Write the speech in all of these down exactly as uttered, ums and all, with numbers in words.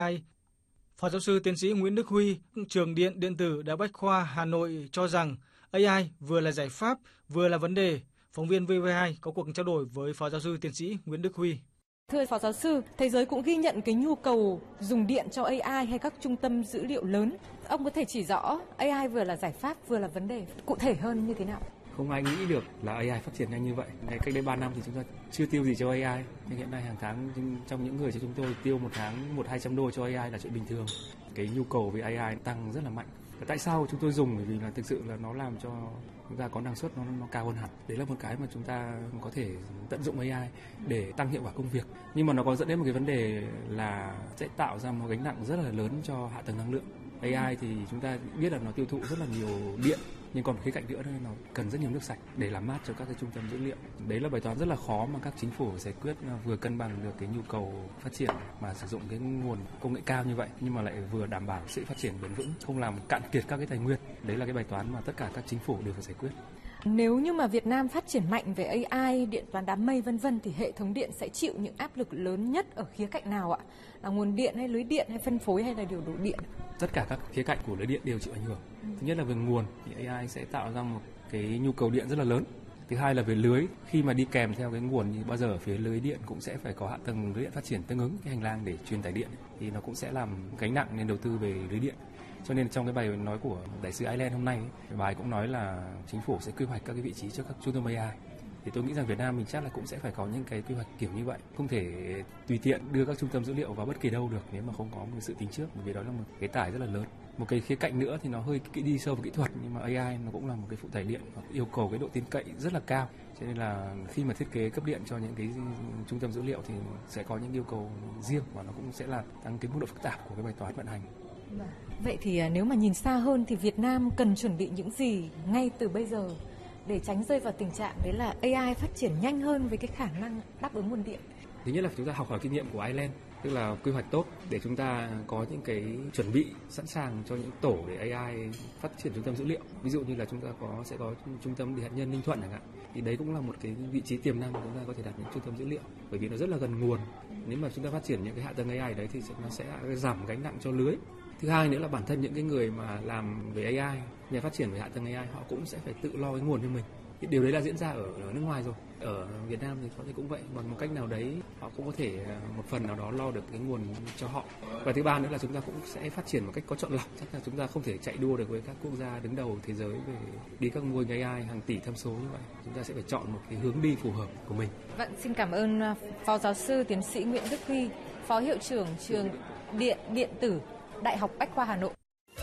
I. Phó giáo sư tiến sĩ Nguyễn Đức Huy, trường Điện Điện tử Đại học Bách khoa Hà Nội cho rằng a i vừa là giải pháp, vừa là vấn đề. Phóng viên vê o vê hai có cuộc trao đổi với Phó giáo sư tiến sĩ Nguyễn Đức Huy. Thưa Phó giáo sư, thế giới cũng ghi nhận cái nhu cầu dùng điện cho a i hay các trung tâm dữ liệu lớn. Ông có thể chỉ rõ a i vừa là giải pháp, vừa là vấn đề, cụ thể hơn như thế nào? Không ai nghĩ được là a i phát triển nhanh như vậy. Ngày cách đây ba năm thì chúng ta chưa tiêu gì cho a i. Nhưng hiện nay hàng tháng trong những người cho chúng tôi tiêu một tháng một hai trăm đô cho a i là chuyện bình thường. Cái nhu cầu về a i tăng rất là mạnh. Và tại sao chúng tôi dùng? Bởi vì là thực sự là nó làm cho chúng ta có năng suất nó, nó cao hơn hẳn. Đấy là một cái mà chúng ta có thể tận dụng a i để tăng hiệu quả công việc. Nhưng mà nó có dẫn đến một cái vấn đề là sẽ tạo ra một gánh nặng rất là lớn cho hạ tầng năng lượng. a i thì chúng ta biết là nó tiêu thụ rất là nhiều điện, nhưng còn khía cạnh nữa nó cần rất nhiều nước sạch để làm mát cho các cái trung tâm dữ liệu. Đấy là bài toán rất là khó mà các chính phủ giải quyết, vừa cân bằng được cái nhu cầu phát triển mà sử dụng cái nguồn công nghệ cao như vậy, nhưng mà lại vừa đảm bảo sự phát triển bền vững, không làm cạn kiệt các cái tài nguyên. Đấy là cái bài toán mà tất cả các chính phủ đều phải giải quyết. Nếu như mà Việt Nam phát triển mạnh về a i, điện toán đám mây vân vân thì hệ thống điện sẽ chịu những áp lực lớn nhất ở khía cạnh nào ạ? Là nguồn điện hay lưới điện hay phân phối hay là điều độ điện? Tất cả các khía cạnh của lưới điện đều chịu ảnh hưởng. Thứ nhất là về nguồn thì a i sẽ tạo ra một cái nhu cầu điện rất là lớn. Thứ hai là về lưới, khi mà đi kèm theo cái nguồn thì bao giờ ở phía lưới điện cũng sẽ phải có hạ tầng lưới điện phát triển tương ứng cái hành lang để truyền tải điện, thì nó cũng sẽ làm gánh nặng nên đầu tư về lưới điện. Cho nên trong cái bài nói của đại sứ Ireland hôm nay, bài cũng nói là chính phủ sẽ quy hoạch các cái vị trí cho các trung tâm a i. Thì tôi nghĩ rằng Việt Nam mình chắc là cũng sẽ phải có những cái quy hoạch kiểu như vậy. Không thể tùy tiện đưa các trung tâm dữ liệu vào bất kỳ đâu được nếu mà không có một sự tính trước, bởi vì đó là một cái tải rất là lớn. Một cái khía cạnh nữa thì nó hơi đi sâu vào kỹ thuật, nhưng mà a i nó cũng là một cái phụ tải điện và yêu cầu cái độ tin cậy rất là cao. Cho nên là khi mà thiết kế cấp điện cho những cái trung tâm dữ liệu thì sẽ có những yêu cầu riêng và nó cũng sẽ là tăng cái mức độ phức tạp của cái bài toán vận hành. Vậy thì nếu mà nhìn xa hơn thì Việt Nam cần chuẩn bị những gì ngay từ bây giờ để tránh rơi vào tình trạng đấy là a i phát triển nhanh hơn với cái khả năng đáp ứng nguồn điện? Thứ nhất là chúng ta học hỏi kinh nghiệm của Ireland, tức là quy hoạch tốt để chúng ta có những cái chuẩn bị sẵn sàng cho những tổ để a i phát triển trung tâm dữ liệu. Ví dụ như là chúng ta có sẽ có trung tâm điện hạt nhân Ninh Thuận chẳng hạn, thì đấy cũng là một cái vị trí tiềm năng chúng ta có thể đặt những trung tâm dữ liệu, bởi vì nó rất là gần nguồn. Nếu mà chúng ta phát triển những cái hạ tầng a i đấy thì nó sẽ giảm gánh nặng cho lưới. Thứ hai nữa là bản thân những cái người mà làm về a i, nhà phát triển về hạ tầng a i, họ cũng sẽ phải tự lo cái nguồn cho mình. Điều đấy là diễn ra ở, ở nước ngoài rồi. Ở Việt Nam thì có thể cũng vậy, bằng một cách nào đấy họ cũng có thể một phần nào đó lo được cái nguồn cho họ. Và thứ ba nữa là chúng ta cũng sẽ phát triển một cách có chọn lọc. Chắc là chúng ta không thể chạy đua được với các quốc gia đứng đầu thế giới về đi các mô hình a i hàng tỷ tham số như vậy. Chúng ta sẽ phải chọn một cái hướng đi phù hợp của mình. Vâng, xin cảm ơn Phó giáo sư tiến sĩ Nguyễn Đức Huy, Phó hiệu trưởng trường Điện Điện tử Đại học Bách khoa Hà Nội.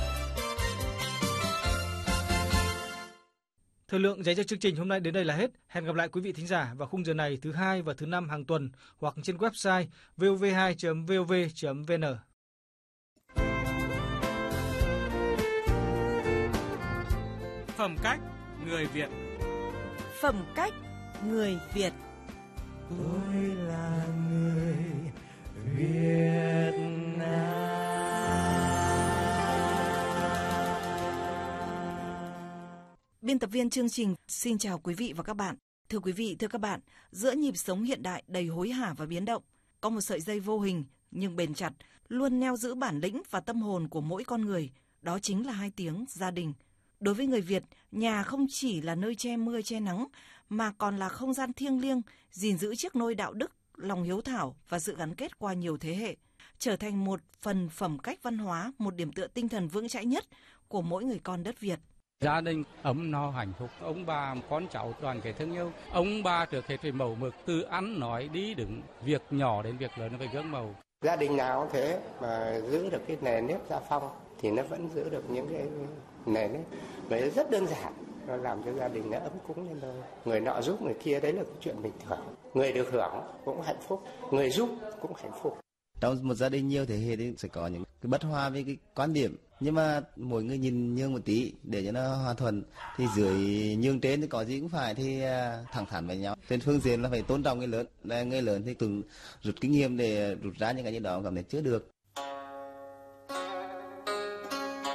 Thời lượng dành cho chương trình hôm nay đến đây là hết. Hẹn gặp lại quý vị thính giả vào khung giờ này thứ hai và thứ năm hàng tuần hoặc trên website vov hai chấm vov chấm vn. Phẩm cách người Việt. Phẩm cách người Việt. Tôi là người Việt Nam. Biên tập viên chương trình xin chào quý vị và các bạn. Thưa quý vị, thưa các bạn, giữa nhịp sống hiện đại đầy hối hả và biến động, có một sợi dây vô hình nhưng bền chặt, luôn neo giữ bản lĩnh và tâm hồn của mỗi con người, đó chính là hai tiếng gia đình. Đối với người Việt, nhà không chỉ là nơi che mưa che nắng, mà còn là không gian thiêng liêng, gìn giữ chiếc nôi đạo đức, lòng hiếu thảo và sự gắn kết qua nhiều thế hệ, trở thành một phần phẩm cách văn hóa, một điểm tựa tinh thần vững chãi nhất của mỗi người con đất Việt. Gia đình ấm no hạnh phúc, ông bà con cháu đoàn kết thương yêu, ông bà trước hết phải mẫu mực, từ ăn nói đi đứng, việc nhỏ đến việc lớn phải gương mẫu. Gia đình nào cũng thế mà giữ được cái nề nếp gia phong thì nó vẫn giữ được những cái nề nếp, vậy rất đơn giản, nó làm cho gia đình nó ấm cúng lên thôi. Người nọ giúp người kia đấy là cái chuyện bình thường, người được hưởng cũng hạnh phúc, người giúp cũng hạnh phúc. Trong một gia đình nhiều thế hệ thì sẽ có những cái bất hòa với cái quan điểm, nhưng mà mỗi người nhìn nhường một tí để cho nó hòa thuận, thì dưới nhường trên thì có gì cũng phải thì thẳng thắn với nhau. Trên phương diện là phải tôn trọng người lớn, là người lớn thì từng rút kinh nghiệm để rút ra những cái gì đó cảm thấy chưa được.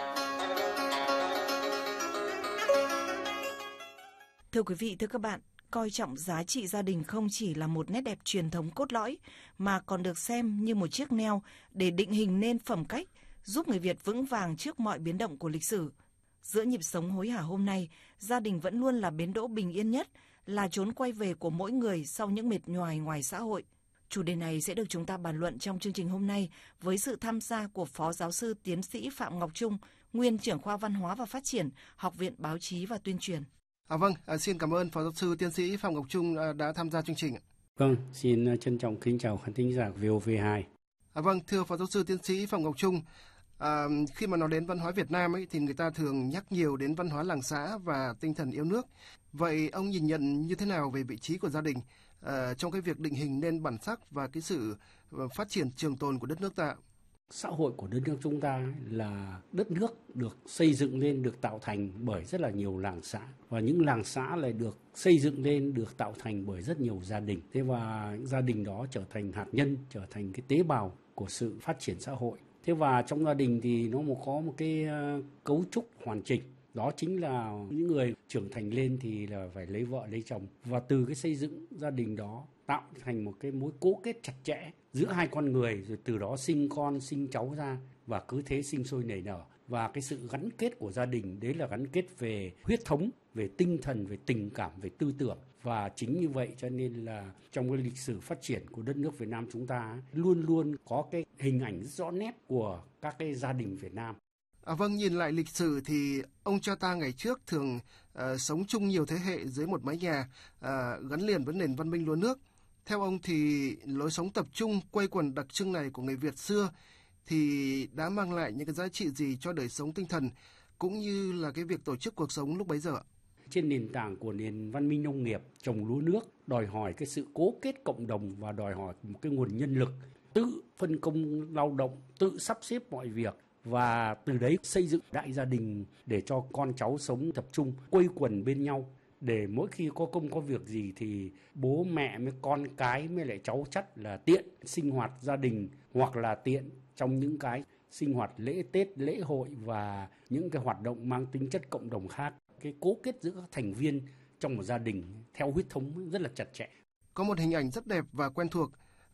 Thưa quý vị, thưa các bạn, coi trọng giá trị gia đình không chỉ là một nét đẹp truyền thống cốt lõi, mà còn được xem như một chiếc neo để định hình nên phẩm cách, giúp người Việt vững vàng trước mọi biến động của lịch sử. Giữa nhịp sống hối hả hôm nay, gia đình vẫn luôn là bến đỗ bình yên nhất, là chốn quay về của mỗi người sau những mệt nhoài ngoài xã hội. Chủ đề này sẽ được chúng ta bàn luận trong chương trình hôm nay với sự tham gia của Phó Giáo sư Tiến sĩ Phạm Ngọc Trung, nguyên trưởng khoa Văn hóa và Phát triển, Học viện Báo chí và Tuyên truyền. À, vâng, à, xin cảm ơn Phó Giáo sư Tiến sĩ Phạm Ngọc Trung à, đã tham gia chương trình. Vâng, xin trân trọng kính chào khán thính giả vê o vê hai. À, vâng, thưa Phó Giáo sư Tiến sĩ Phạm Ngọc Trung, à, khi mà nói đến văn hóa Việt Nam ấy, thì người ta thường nhắc nhiều đến văn hóa làng xã và tinh thần yêu nước. Vậy ông nhìn nhận như thế nào về vị trí của gia đình à, trong cái việc định hình nên bản sắc và cái sự phát triển trường tồn của đất nước ta? Xã hội của đất nước chúng ta là đất nước được xây dựng lên, được tạo thành bởi rất là nhiều làng xã. Và những làng xã lại được xây dựng lên, được tạo thành bởi rất nhiều gia đình. Thế và gia đình đó trở thành hạt nhân, trở thành cái tế bào của sự phát triển xã hội. Thế và trong gia đình thì nó có một cái cấu trúc hoàn chỉnh. Đó chính là những người trưởng thành lên thì là phải lấy vợ, lấy chồng. Và từ cái xây dựng gia đình đó tạo thành một cái mối cố kết chặt chẽ giữa hai con người, rồi từ đó sinh con, sinh cháu ra và cứ thế sinh sôi nảy nở. Và cái sự gắn kết của gia đình đấy là gắn kết về huyết thống, về tinh thần, về tình cảm, về tư tưởng. Và chính như vậy cho nên là trong cái lịch sử phát triển của đất nước Việt Nam chúng ta luôn luôn có cái hình ảnh rõ nét của các cái gia đình Việt Nam. À, vâng, nhìn lại lịch sử thì ông cha ta ngày trước thường uh, sống chung nhiều thế hệ dưới một mái nhà uh, gắn liền với nền văn minh lúa nước. Theo ông thì lối sống tập trung, quây quần đặc trưng này của người Việt xưa thì đã mang lại những cái giá trị gì cho đời sống tinh thần cũng như là cái việc tổ chức cuộc sống lúc bấy giờ? Trên nền tảng của nền văn minh nông nghiệp, trồng lúa nước đòi hỏi cái sự cố kết cộng đồng và đòi hỏi một cái nguồn nhân lực tự phân công lao động, tự sắp xếp mọi việc. Và từ đấy xây dựng đại gia đình để cho con cháu sống tập trung, quây quần bên nhau. Để mỗi khi có công có việc gì thì bố mẹ với con cái với lại cháu chắt là tiện sinh hoạt gia đình, hoặc là tiện trong những cái sinh hoạt lễ Tết, lễ hội và những cái hoạt động mang tính chất cộng đồng khác. Cái cố kết giữa các thành viên trong một gia đình theo huyết thống rất là chặt chẽ. Có một hình ảnh rất đẹp và quen thuộc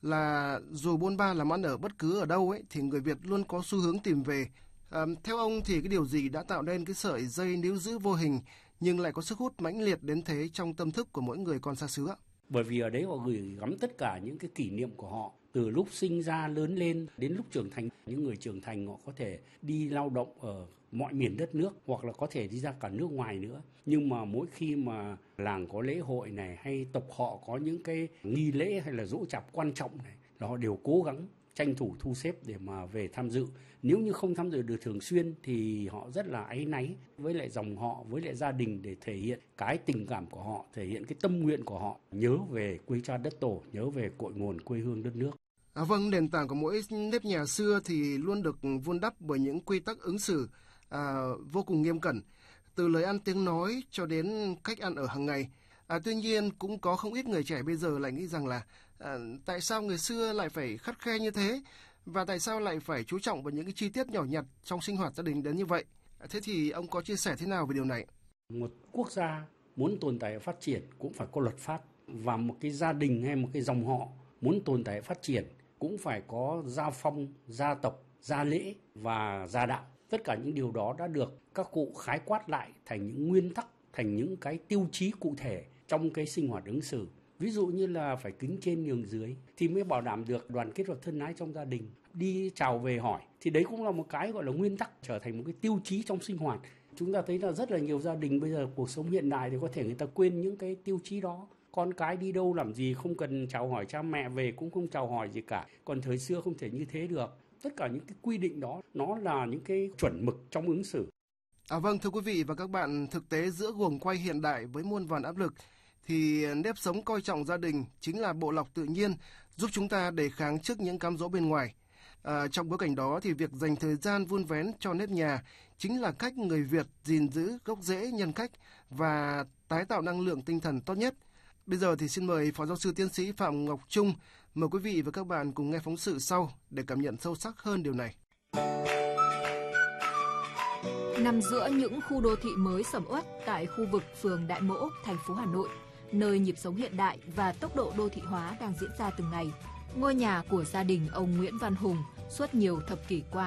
là dù bôn ba làm ăn ở bất cứ ở đâu ấy thì người Việt luôn có xu hướng tìm về. À, theo ông thì cái điều gì đã tạo nên cái sợi dây níu giữ vô hình nhưng lại có sức hút mãnh liệt đến thế trong tâm thức của mỗi người con xa xứ ạ? Bởi vì ở đấy họ gửi gắm tất cả những cái kỷ niệm của họ từ lúc sinh ra lớn lên đến lúc trưởng thành. Những người trưởng thành họ có thể đi lao động ở mọi miền đất nước hoặc là có thể đi ra cả nước ngoài nữa. Nhưng mà mỗi khi mà làng có lễ hội này hay tộc họ có những cái nghi lễ hay là giỗ chạp quan trọng này là họ đều cố gắng tranh thủ thu xếp để mà về tham dự. Nếu như không tham dự được thường xuyên thì họ rất là áy náy với lại dòng họ, với lại gia đình để thể hiện cái tình cảm của họ, thể hiện cái tâm nguyện của họ, nhớ về quê cha đất tổ, nhớ về cội nguồn quê hương đất nước. À, vâng, nền tảng của mỗi nếp nhà xưa thì luôn được vun đắp bởi những quy tắc ứng xử à, vô cùng nghiêm cẩn, từ lời ăn tiếng nói cho đến cách ăn ở hàng ngày. À, tuy nhiên cũng có không ít người trẻ bây giờ lại nghĩ rằng là à, tại sao người xưa lại phải khắt khe như thế và tại sao lại phải chú trọng vào những cái chi tiết nhỏ nhặt trong sinh hoạt gia đình đến như vậy. À, thế thì ông có chia sẻ thế nào về điều này? Một quốc gia muốn tồn tại và phát triển cũng phải có luật pháp, và một cái gia đình hay một cái dòng họ muốn tồn tại và phát triển cũng phải có gia phong, gia tộc, gia lễ và gia đạo. Tất cả những điều đó đã được các cụ khái quát lại thành những nguyên tắc, thành những cái tiêu chí cụ thể trong cái sinh hoạt ứng xử. Ví dụ như là phải kính trên nhường dưới thì mới bảo đảm được đoàn kết và thân ái trong gia đình. Đi chào về hỏi thì đấy cũng là một cái gọi là nguyên tắc, trở thành một cái tiêu chí trong sinh hoạt. Chúng ta thấy là rất là nhiều gia đình bây giờ cuộc sống hiện đại thì có thể người ta quên những cái tiêu chí đó. Con cái đi đâu làm gì không cần chào hỏi cha mẹ, về cũng không chào hỏi gì cả. Còn thời xưa không thể như thế được. Tất cả những cái quy định đó nó là những cái chuẩn mực trong ứng xử. À vâng, thưa quý vị và các bạn, thực tế giữa guồng quay hiện đại với muôn vàn áp lực thì nếp sống coi trọng gia đình chính là bộ lọc tự nhiên giúp chúng ta đề kháng trước những cám dỗ bên ngoài. À, trong bối cảnh đó thì việc dành thời gian vun vén cho nếp nhà chính là cách người Việt gìn giữ gốc rễ nhân cách và tái tạo năng lượng tinh thần tốt nhất. Bây giờ thì xin mời Phó Giáo sư Tiến sĩ Phạm Ngọc Trung mời quý vị và các bạn cùng nghe phóng sự sau để cảm nhận sâu sắc hơn điều này. Nằm giữa những khu đô thị mới sầm uất tại khu vực phường Đại Mỗ, thành phố Hà Nội, nơi nhịp sống hiện đại và tốc độ đô thị hóa đang diễn ra từng ngày. Ngôi nhà của gia đình ông Nguyễn Văn Hùng suốt nhiều thập kỷ qua